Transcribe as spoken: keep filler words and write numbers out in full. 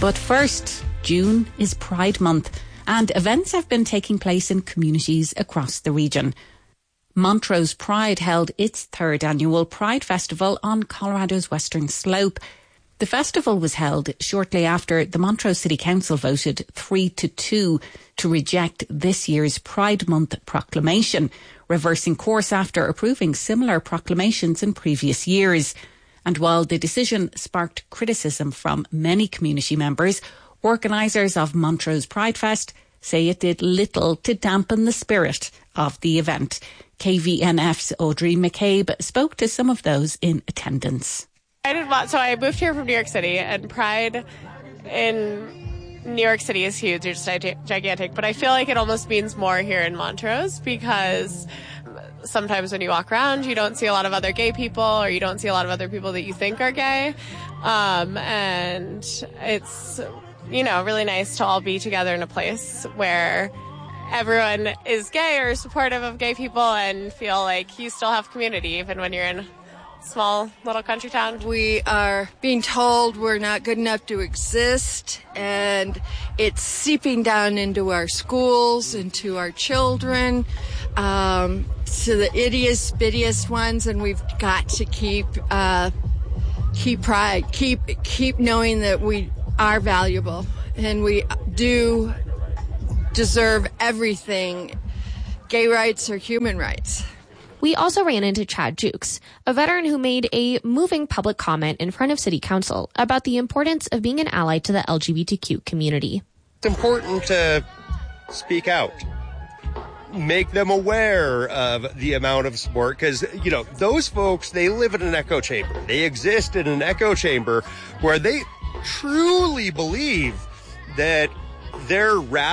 But first, June is Pride Month, and events have been taking place in communities across the region. Montrose Pride held its third annual Pride Festival on Colorado's Western Slope. The festival was held shortly after the Montrose City Council voted three to two to reject this year's Pride Month proclamation, reversing course after approving similar proclamations in previous years. And while the decision sparked criticism from many community members, organisers of Montrose Pride Fest say it did little to dampen the spirit of the event. K V N F's Audrey McCabe spoke to some of those in attendance. I did, so I moved here from New York City, and Pride in New York City is huge. It's gigantic, but I feel like it almost means more here in Montrose because sometimes when you walk around, you don't see a lot of other gay people, or you don't see a lot of other people that you think are gay. Um, and it's, you know, really nice to all be together in a place where everyone is gay or supportive of gay people and feel like you still have community even when you're in a small little country town. We are being told we're not good enough to exist, and it's seeping down into our schools, into our children, um, to the ittiest, bittiest ones, and we've got to keep uh, keep pride, keep keep knowing that we are valuable and we do deserve everything. Gay rights are human rights. We also ran into Chad Jukes, a veteran who made a moving public comment in front of City Council about the importance of being an ally to the L G B T Q community. It's important to speak out, make them aware of the amount of support, because, you know, those folks, they live in an echo chamber. They exist in an echo chamber where they truly believe that their rap